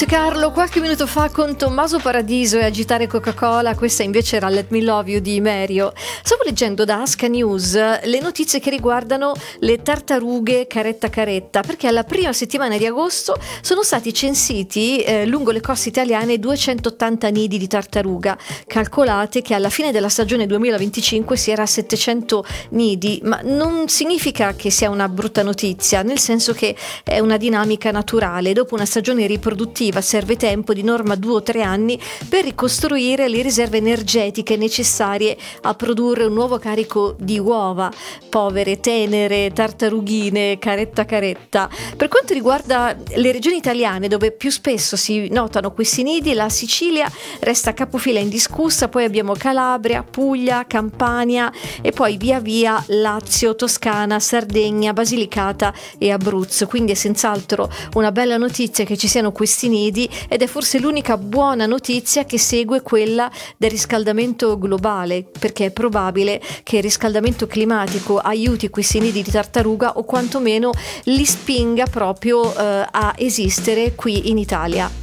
Carlo, qualche minuto fa con Tommaso Paradiso e Agitare Coca-Cola, questa invece era Let Me Love You di Merio. Stavo leggendo da Asca News le notizie che riguardano le tartarughe caretta caretta, perché alla prima settimana di agosto sono stati censiti lungo le coste italiane 280 nidi di tartaruga. Calcolate che alla fine della stagione 2025 si era a 700 nidi, ma non significa che sia una brutta notizia, nel senso che è una dinamica naturale. Dopo una stagione riproduttiva serve tempo, di norma 2 o 3 anni, per ricostruire le riserve energetiche necessarie a produrre un nuovo carico di uova. Povere, tenere tartarughine, caretta caretta. Per quanto riguarda le regioni italiane dove più spesso si notano questi nidi, la Sicilia resta capofila indiscussa, poi abbiamo Calabria, Puglia, Campania e poi via via Lazio, Toscana, Sardegna, Basilicata e Abruzzo. Quindi è senz'altro una bella notizia che ci siano questi nidi, ed è forse l'unica buona notizia che segue quella del riscaldamento globale, perché è probabile che il riscaldamento climatico aiuti questi nidi di tartaruga o quantomeno li spinga proprio a esistere qui in Italia.